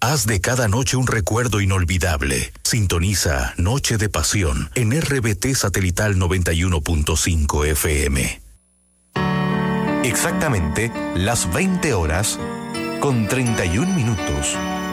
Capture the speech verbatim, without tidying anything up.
Haz de cada noche un recuerdo inolvidable. Sintoniza Noche de Pasión en R B T Satelital noventa y uno punto cinco F M. Exactamente las veinte horas con treinta y un minutos.